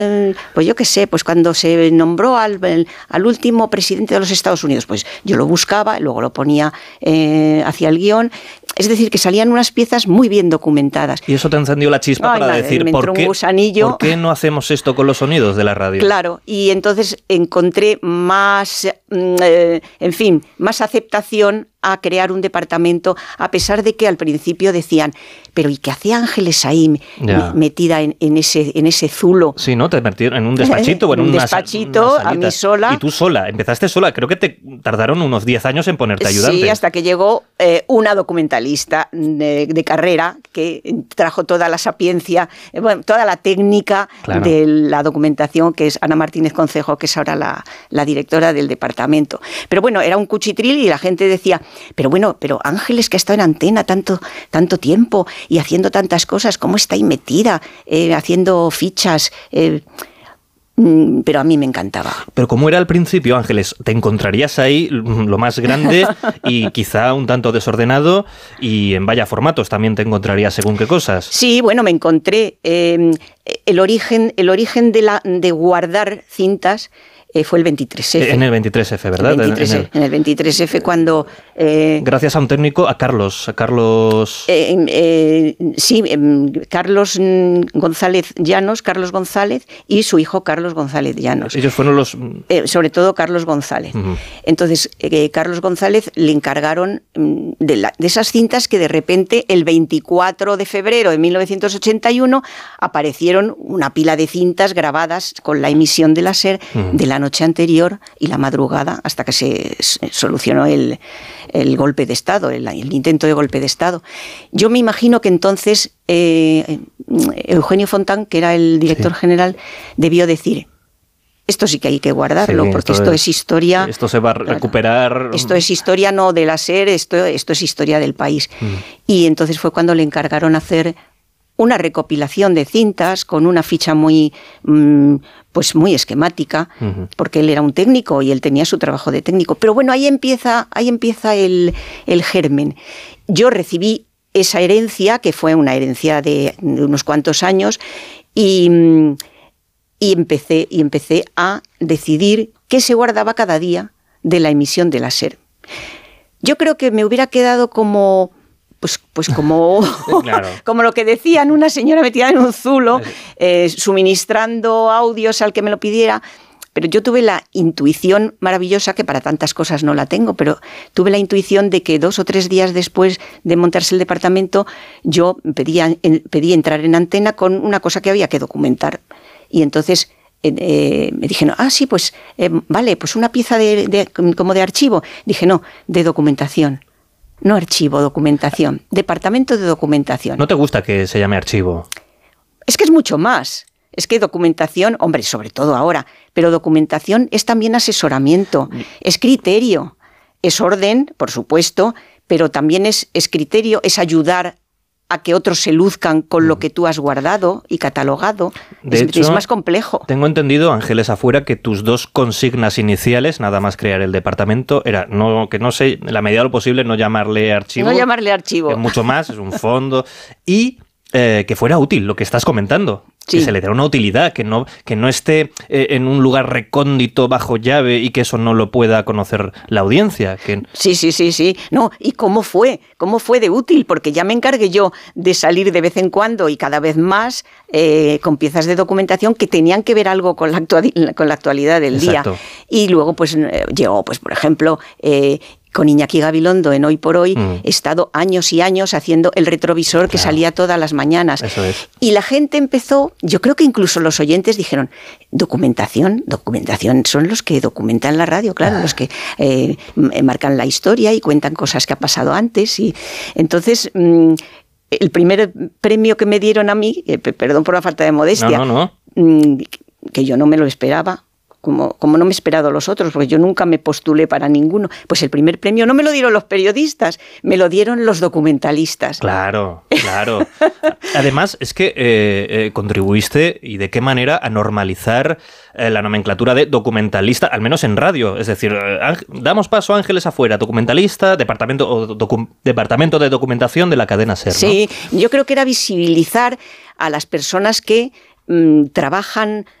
pues yo qué sé, pues cuando se nombró al último presidente de los Estados Unidos, pues yo lo buscaba, luego lo ponía hacia el guión. Es decir, que salían unas piezas muy bien documentadas. Y eso te encendió la chispa para decir, ¿por qué no hacemos esto con los sonidos de la radio? Claro, y entonces encontré más, en fin, más aceptación a crear un departamento, a pesar de que al principio decían, pero ¿y qué hacía Ángeles ahí metida en ese zulo? Sí, ¿no? Te metieron en un despachito o en un despachito, a mí sola. Y tú sola, empezaste sola. Creo que te tardaron unos 10 años en ponerte ayudante. Sí, hasta que llegó una documentalista de carrera que trajo toda la sapiencia, toda la técnica de la documentación, que es Ana Martínez Concejo, que es ahora la directora del departamento. Pero bueno, era un cuchitril y la gente decía, pero Ángeles, que ha estado en antena tanto tiempo y haciendo tantas cosas, ¿cómo está ahí metida, haciendo fichas? Pero a mí me encantaba. Pero como era al principio, Ángeles, te encontrarías ahí lo más grande y quizá un tanto desordenado, y en vaya formatos también te encontrarías según qué cosas. Sí, bueno, me encontré el origen de guardar cintas. Fue el 23F. En el 23F, ¿verdad? En el 23F cuando... gracias a un técnico, a Carlos. Sí, Carlos González Llanos, Carlos González, y su hijo Carlos González Llanos. Ellos fueron los... sobre todo Carlos González. Uh-huh. Entonces, Carlos González le encargaron de esas cintas que de repente, el 24 de febrero de 1981, aparecieron una pila de cintas grabadas con la emisión de la SER de la noche anterior y la madrugada, hasta que se solucionó el golpe de Estado, el intento de golpe de Estado. Yo me imagino que entonces Eugenio Fontán, que era el director general, debió decir: esto sí que hay que guardarlo, porque esto es historia. Esto se va a recuperar. Esto es historia no de la SER, esto es historia del país. Y entonces fue cuando le encargaron hacer una recopilación de cintas con una ficha muy esquemática, porque él era un técnico y él tenía su trabajo de técnico. Pero bueno, ahí empieza el germen. Yo recibí esa herencia, que fue una herencia de unos cuantos años, y empecé a decidir qué se guardaba cada día de la emisión de la SER. Yo creo que me hubiera quedado como claro, como lo que decían, una señora metida en un zulo, suministrando audios al que me lo pidiera. Pero yo tuve la intuición maravillosa, que para tantas cosas no la tengo, pero tuve la intuición de que 2 o 3 días después de montarse el departamento, yo pedí entrar en antena con una cosa que había que documentar. Y entonces me dijeron, sí, pues vale, pues una pieza como de archivo. Dije, no, de documentación. No archivo, documentación. Departamento de documentación. ¿No te gusta que se llame archivo? Es que es mucho más. Es que documentación, hombre, sobre todo ahora, pero documentación es también asesoramiento, es criterio, es orden, por supuesto, pero también es criterio, es ayudar a que otros se luzcan con lo que tú has guardado y catalogado. De hecho, es más complejo. Tengo entendido, Ángeles Afuera, que tus 2 consignas iniciales, nada más crear el departamento, era en la medida de lo posible, no llamarle archivo. No llamarle archivo. Mucho más, es un fondo. Y que fuera útil lo que estás comentando. Sí. Que se le dé una utilidad, que no esté en un lugar recóndito bajo llave y que eso no lo pueda conocer la audiencia. Sí. No, ¿y cómo fue? ¿Cómo fue de útil? Porque ya me encargué yo de salir de vez en cuando y cada vez más con piezas de documentación que tenían que ver algo con la actualidad del Exacto. día. Y luego pues llegó, pues por ejemplo, con Iñaki Gabilondo en Hoy por Hoy, he estado años y años haciendo el retrovisor que salía todas las mañanas. Eso es. Y la gente empezó, yo creo que incluso los oyentes dijeron, documentación son los que documentan la radio, claro, los que marcan la historia y cuentan cosas que ha pasado antes. Y entonces, el primer premio que me dieron a mí, perdón por la falta de modestia, que yo no me lo esperaba, como no me he esperado los otros, porque yo nunca me postulé para ninguno. Pues el primer premio no me lo dieron los periodistas, me lo dieron los documentalistas. Claro. Además, es que contribuiste, y de qué manera, a normalizar la nomenclatura de documentalista, al menos en radio. Es decir, damos paso a Ángeles Afuera, documentalista, departamento de documentación de la cadena SER, ¿no? Sí, yo creo que era visibilizar a las personas que trabajan